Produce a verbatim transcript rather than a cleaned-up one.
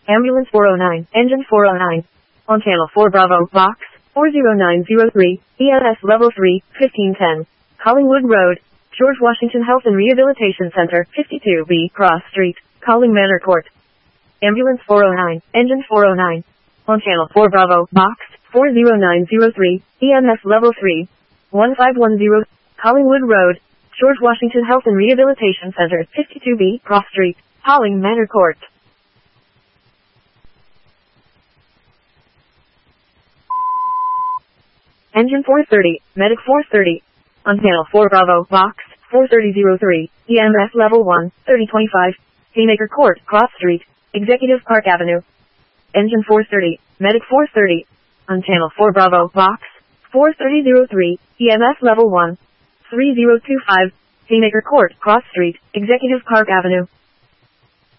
Ambulance four oh nine, Engine four oh nine. On Channel four Bravo, Box four oh nine oh three, E M S Level three, fifteen ten. Collingwood Road, George Washington Health and Rehabilitation Center, fifty-two B Cross Street, Calling Manor Court. Ambulance four oh nine, Engine four oh nine. On Channel four Bravo, Box four oh nine oh three, E M S Level three, one five one zero, Collingwood Road, George Washington Health and Rehabilitation Center, fifty-two B Cross Street, Calling Manor Court. Engine four thirty, Medic four thirty. On Channel four Bravo, Box four oh oh three, E M S Level one, thirty twenty-five, Haymaker Court, Cross Street, Executive Park Avenue. Engine four thirty, Medic four thirty. On Channel four Bravo, Box four oh oh three, E M S Level one, three oh two five, Haymaker Court, Cross Street, Executive Park Avenue.